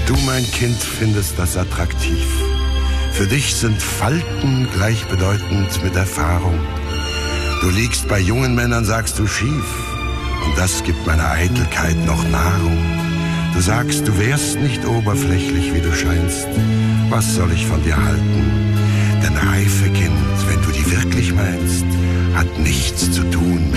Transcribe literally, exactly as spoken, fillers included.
Du, mein Kind, findest das attraktiv. Für dich sind Falten gleichbedeutend mit Erfahrung. Du liegst bei jungen Männern, sagst du, schief. Und das gibt meiner Eitelkeit noch Nahrung. Du sagst, du wärst nicht oberflächlich, wie du scheinst. Was soll ich von dir halten? Denn reife Kind, wenn du die wirklich meinst, hat nichts zu tun